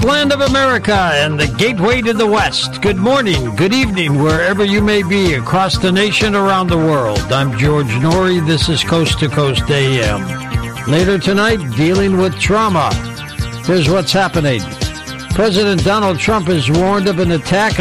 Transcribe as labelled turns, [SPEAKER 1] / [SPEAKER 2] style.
[SPEAKER 1] heartland of America and the gateway to the West. Good morning, good evening, wherever you may be across the nation, around the world. I'm George Norrie. This is Coast to Coast AM. Later tonight, dealing with trauma. Here's what's happening. President Donald Trump has warned of an attack